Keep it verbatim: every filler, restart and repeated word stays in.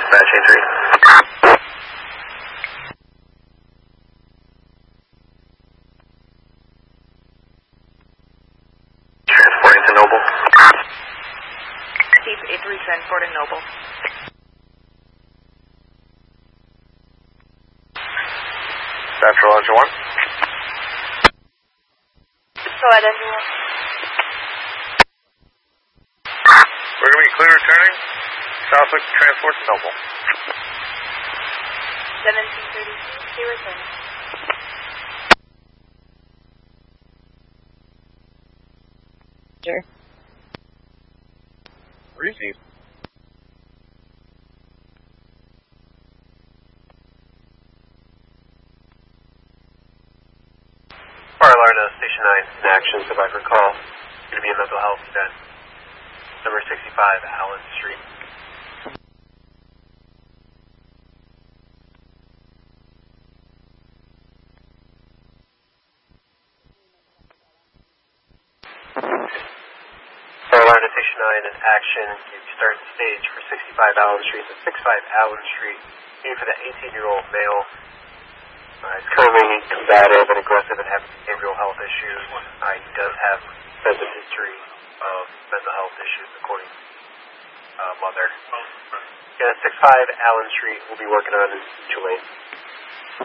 dispatch entry. Transporting to Noble. Chief eight three transporting Noble. Central Engine one. Go ahead, Engine one. We're going to be clear returning. Southwick Transport to Noble. seventeen thirty-two, clear returning. Sure. Receive. Fire alarm to Station nine in action, so if I recall, it's going to be a mental health event. Number sixty-five, Allen Street. Fire alarm to Station nine in action. You start the stage for sixty-five Allen Street to sixty-five Allen Street. Aim for the eighteen-year-old male. Uh, he's currently combative and aggressive and having behavioral health issues. Uh, he does have extensive history of mental health issues, according to uh, mother. Yeah, sixty-five Allen Street. We'll be working on in two lanes.